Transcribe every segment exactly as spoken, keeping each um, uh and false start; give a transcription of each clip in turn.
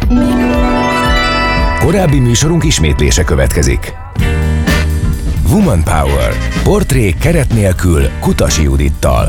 Korábbi műsorunk ismétlése következik. Woman Power. Portrék keret nélkül Kutasi Judittal.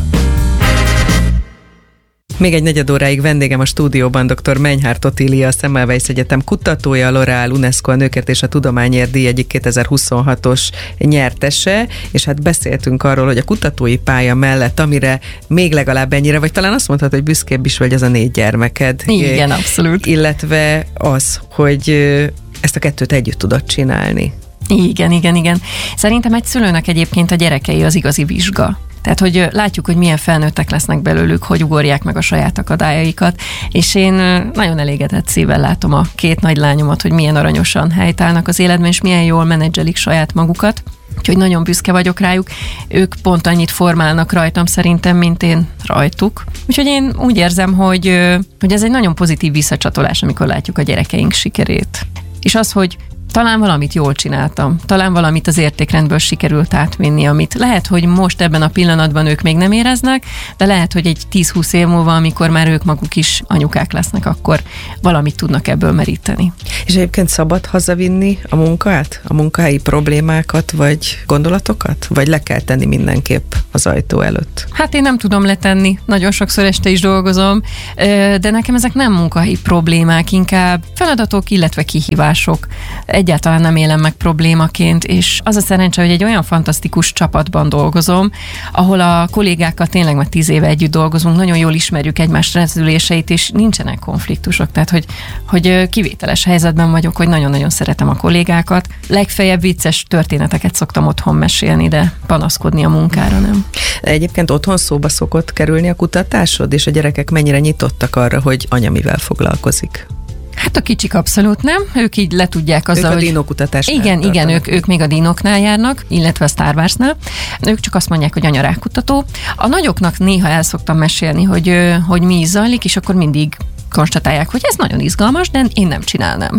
Még egy negyed óráig vendégem a stúdióban dr. Menyhárt Otília, a Semmelweis Egyetem kutatója, a L'Oréal UNESCO a Nőkért és a Tudományért díj egyik kétezer-huszonhatos nyertese, és hát beszéltünk arról, hogy a kutatói pálya mellett, amire még legalább ennyire, vagy talán azt mondhatod, hogy büszkébb is vagy, az a négy gyermeked. Igen, abszolút. Illetve az, hogy ezt a kettőt együtt tudod csinálni. Igen, igen, igen. Szerintem egy szülőnek egyébként a gyerekei az igazi vizsga. Tehát, hogy látjuk, hogy milyen felnőttek lesznek belőlük, hogy ugorják meg a saját akadályaikat, és én nagyon elégedett szívvel látom a két nagy lányomat, hogy milyen aranyosan helytállnak az életben, és milyen jól menedzselik saját magukat. Úgyhogy nagyon büszke vagyok rájuk. Ők pont annyit formálnak rajtam szerintem, mint én rajtuk. Úgyhogy én úgy érzem, hogy, hogy ez egy nagyon pozitív visszacsatolás, amikor látjuk a gyerekeink sikerét. És az, hogy talán valamit jól csináltam, talán valamit az értékrendből sikerült átvinni, amit lehet, hogy most ebben a pillanatban ők még nem éreznek, de lehet, hogy egy tíz-húsz év múlva, amikor már ők maguk is anyukák lesznek, akkor valamit tudnak ebből meríteni. És egyébként szabad hazavinni a munkát, a munkahelyi problémákat, vagy gondolatokat? Vagy le kell tenni mindenképp az ajtó előtt? Hát én nem tudom letenni, nagyon sokszor este is dolgozom, de nekem ezek nem munkahelyi problémák, inkább feladatok, illetve kihívások. Egyáltalán nem élem meg problémaként, és az a szerencse, hogy egy olyan fantasztikus csapatban dolgozom, ahol a kollégákkal tényleg már tíz éve együtt dolgozunk, nagyon jól ismerjük egymás rezdüléseit, és nincsenek konfliktusok, tehát hogy, hogy kivételes helyzetben vagyok, hogy nagyon-nagyon szeretem a kollégákat. Legfeljebb vicces történeteket szoktam otthon mesélni, de panaszkodni a munkára nem. Egyébként otthon szóba szokott kerülni a kutatásod, és a gyerekek mennyire nyitottak arra, hogy anya mivel foglalkozik? Hát a kicsik abszolút nem, ők így le tudják azzal, ők a hogy... dinókutatásnál Igen, tartanak. igen, ők, ők még a dinóknál járnak, illetve a Star Warsnál. Ők csak azt mondják, hogy anya rákutató. A nagyoknak néha el szoktam mesélni, hogy, hogy mi is zajlik, és akkor mindig konstatálják, hogy ez nagyon izgalmas, de én nem csinálnám.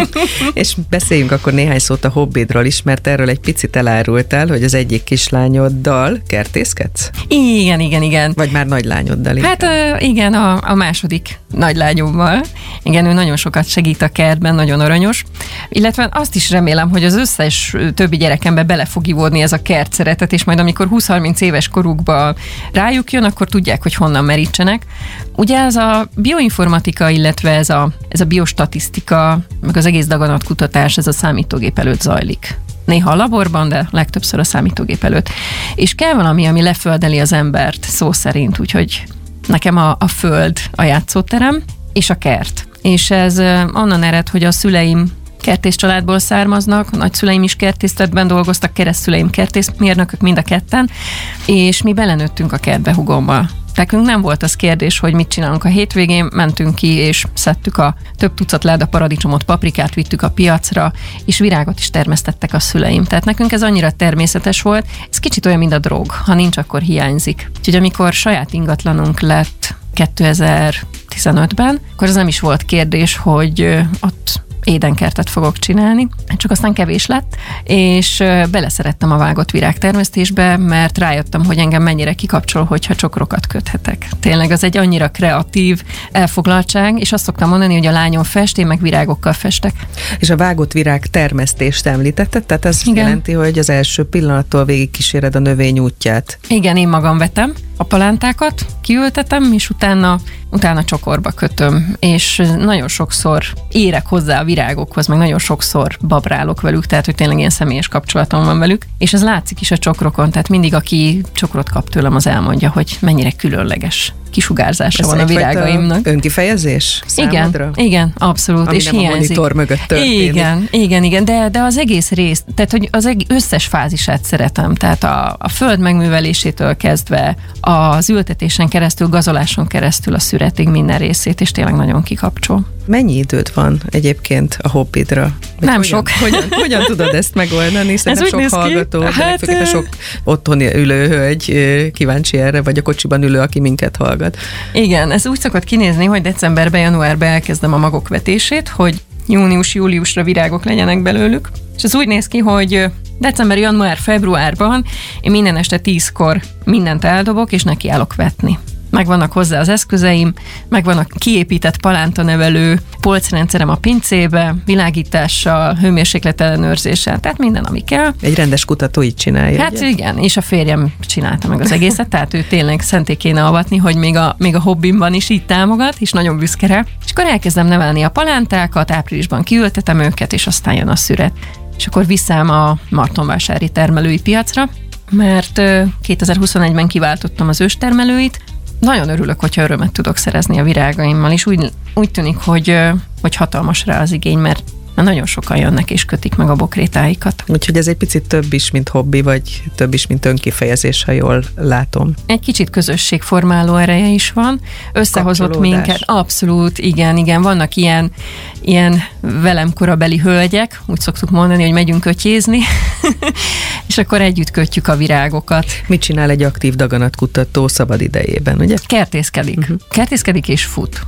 És beszéljünk akkor néhány szót a hobbidról is, mert erről egy picit elárultál, hogy az egyik kislányoddal kertészkedsz? Igen, igen, igen. Vagy már nagylányoddal inkább? Hát igen, a, a második nagylányommal. Igen, ő nagyon sokat segít a kertben, nagyon aranyos. Illetve azt is remélem, hogy az összes többi gyerekembe bele fog ivódni ez a kert szeretet, és majd amikor húsz-harminc éves korukban rájuk jön, akkor tudják, hogy honnan merítsenek. Ugye ez a bioinformatika, illetve ez a, ez a biostatisztika, meg az egész daganatkutatás, ez a számítógép előtt zajlik. Néha a laborban, de legtöbbször a számítógép előtt. És kell valami, ami leföldeli az embert szó szerint, úgyhogy nekem a, a föld a játszóterem, és a kert. És ez onnan ered, hogy a szüleim kertész családból származnak, a nagyszüleim is kertészletben dolgoztak, keresztszüleim kertészmérnökök mind a ketten, és mi belenőttünk a kertbe hugommal. Nekünk nem volt az kérdés, hogy mit csinálunk a hétvégén, mentünk ki, és szedtük a több tucat láda paradicsomot, paprikát, vittük a piacra, és virágot is termesztettek a szüleim. Tehát nekünk ez annyira természetes volt, ez kicsit olyan, mint a drog, ha nincs, akkor hiányzik. Úgyhogy amikor saját ingatlanunk lett kétezer-tizenötben, akkor az nem is volt kérdés, hogy ott édenkertet fogok csinálni, csak aztán kevés lett, és beleszerettem a vágott virágtermesztésbe, mert rájöttem, hogy engem mennyire kikapcsol, hogyha csokrokat köthetek. Tényleg az egy annyira kreatív elfoglaltság, és azt szoktam mondani, hogy a lányom fest, én meg virágokkal festek. És a vágott virág termesztést említetted, tehát ez Igen. jelenti, hogy az első pillanattól végig kíséred a növény útját. Igen, én magam vetem a palántákat, kiültetem, és utána, utána csokorba kötöm, és nagyon sokszor érek hozzá a virágokhoz, meg nagyon sokszor babrálok velük, tehát hogy tényleg ilyen személyes kapcsolatom van velük, és ez látszik is a csokrokon, tehát mindig, aki csokrot kap tőlem, az elmondja, hogy mennyire különleges kisugárzása van a virágaimnak. Önkifejezés számodra? Igen, igen, abszolút, ami és nem hiányzik. A monitor mögött történik. Igen, igen, igen, de, de az egész rész, tehát hogy az egész, összes fázisát szeretem, tehát a, a föld megművelésétől kezdve, az ültetésen keresztül, gazoláson keresztül a szüretig minden részét, és tényleg nagyon kikapcsol. Mennyi időd van egyébként a hobbidra? Nem hogyan, sok. Hogyan, hogyan tudod ezt megoldani? Szerintem sok hallgató, hát, de sok otthon ülő hölgy kíváncsi erre, vagy a kocsiban ülő, aki minket hallgat. Igen, ez úgy szokott kinézni, hogy decemberben, januárban elkezdem a magok vetését, hogy június-júliusra virágok legyenek belőlük, és ez úgy néz ki, hogy december, január, februárban én minden este tízkor mindent eldobok, és nekiállok vetni. megvannak hozzá az eszközeim, megvan a kiépített palántanevelő polcrendszerem a pincébe, világítással, hőmérséklet ellenőrzéssel, tehát minden, ami kell. Egy rendes kutató így csinálja. Hát ugye? Igen, és a férjem csinálta meg az egészet, tehát ő tényleg szenté kéne avatni, hogy még a, még a hobbimban is így támogat, és nagyon büszke rá. És akkor elkezdem nevelni a palántákat, áprilisban kiültetem őket, és aztán jön a szüret. És akkor viszem a martonvásári termelői piacra, mert kétezer-huszonegyben kiváltottam az őstermelőit. Nagyon örülök, hogyha örömet tudok szerezni a virágaimmal, és úgy, úgy tűnik, hogy, hogy hatalmas rá az igény, mert nagyon sokan jönnek és kötik meg a bokrétáikat. Úgyhogy ez egy picit több is, mint hobbi, vagy több is, mint önkifejezés, ha jól látom. Egy kicsit közösségformáló ereje is van. Összehozott minket. Abszolút, igen, igen. Vannak ilyen, ilyen velem korabeli hölgyek, úgy szoktuk mondani, hogy megyünk ötyézni, és akkor együtt kötjük a virágokat. Mit csinál egy aktív daganatkutató szabad idejében, ugye? Kertészkedik. Uh-huh. Kertészkedik és fut.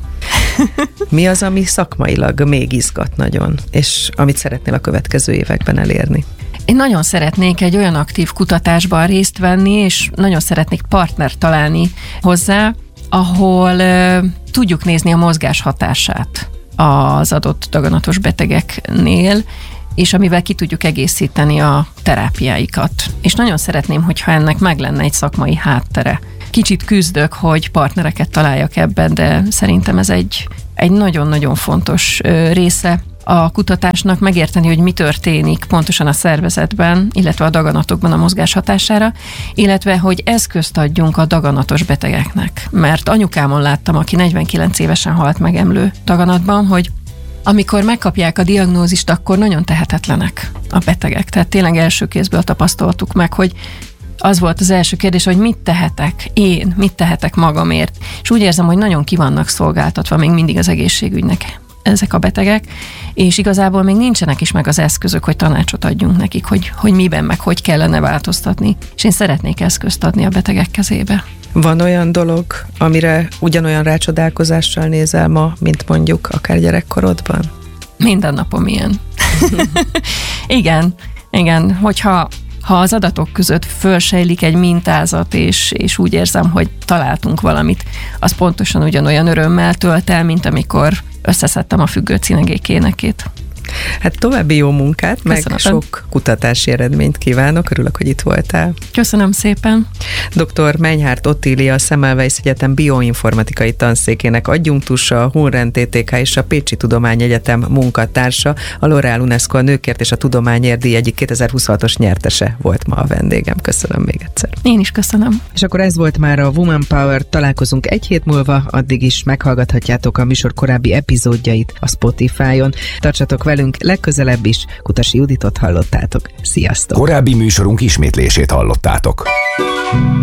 Mi az, ami szakmailag még izgat nagyon, és amit szeretnél a következő években elérni? Én nagyon szeretnék egy olyan aktív kutatásban részt venni, és nagyon szeretnék partnert találni hozzá, ahol uh, tudjuk nézni a mozgás hatását az adott daganatos betegeknél, és amivel ki tudjuk egészíteni a terápiáikat. És nagyon szeretném, hogyha ennek meg lenne egy szakmai háttere. Kicsit küzdök, hogy partnereket találjak ebben, de szerintem ez egy, egy nagyon-nagyon fontos része a kutatásnak, megérteni, hogy mi történik pontosan a szervezetben, illetve a daganatokban a mozgás hatására, illetve hogy eszközt adjunk a daganatos betegeknek. Mert anyukámon láttam, aki negyvenkilenc évesen halt meg emlő daganatban, hogy amikor megkapják a diagnózist, akkor nagyon tehetetlenek a betegek. Tehát tényleg első kézből tapasztaltuk meg, hogy az volt az első kérdés, hogy mit tehetek én, mit tehetek magamért. És úgy érzem, hogy nagyon ki vannak szolgáltatva még mindig az egészségügynek ezek a betegek, és igazából még nincsenek is meg az eszközök, hogy tanácsot adjunk nekik, hogy, hogy miben, meg hogy kellene változtatni. És én szeretnék eszközt adni a betegek kezébe. Van olyan dolog, amire ugyanolyan rácsodálkozással nézel ma, mint mondjuk akár gyerekkorodban? Minden napom ilyen. igen, igen, hogyha ha az adatok között fölsejlik egy mintázat, és, és úgy érzem, hogy találtunk valamit, az pontosan ugyanolyan örömmel tölt el, mint amikor összeszedtem a függő cinegék énekét. Hát további jó munkát, Köszönöm. meg sok kutatási eredményt kívánok. Örülök, hogy itt voltál. Köszönöm szépen. doktor Menyhárt Otília, a Semmelweis Egyetem bioinformatikai tanszékének adjunktusa, a Hunren té té ká és a Pécsi Tudományegyetem munkatársa, a L'Oréal UNESCO a Nőkért és a Tudományért díj egyik kétezer-huszonhatos nyertese volt ma a vendégem. Köszönöm még egyszer. Én is köszönöm. És akkor ez volt már a Woman Power. Találkozunk egy hét múlva, addig is meghallgathatjátok a műsor korábbi epizódjait a Spotify-on. Tartsatok velünk legközelebb is. Kutasi Juditot hallottátok. Sziasztok! Korábbi műsorunk ismétlését hallottátok.